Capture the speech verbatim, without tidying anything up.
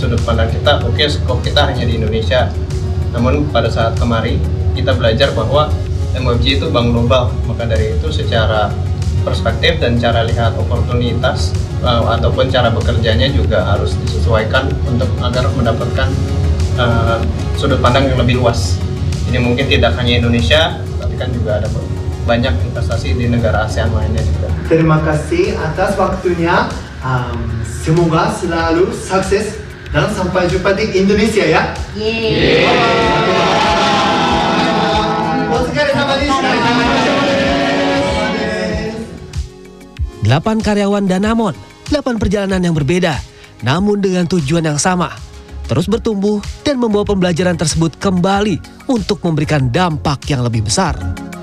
sudut pandang kita, oke okay, skop kita hanya di Indonesia. Namun pada saat kemarin kita belajar bahwa M U F G itu bank global, maka dari itu secara perspektif dan cara lihat oportunitas uh, ataupun cara bekerjanya juga harus disesuaikan untuk agar mendapatkan uh, sudut pandang yang lebih luas. Jadi mungkin tidak hanya Indonesia, tapi kan juga ada banyak investasi di negara ASEAN lainnya juga. Terima kasih atas waktunya. Um, semoga selalu sukses dan sampai jumpa di Indonesia ya. Yeay. Delapan karyawan Danamon, delapan perjalanan yang berbeda, namun dengan tujuan yang sama. Terus bertumbuh dan membawa pembelajaran tersebut kembali untuk memberikan dampak yang lebih besar.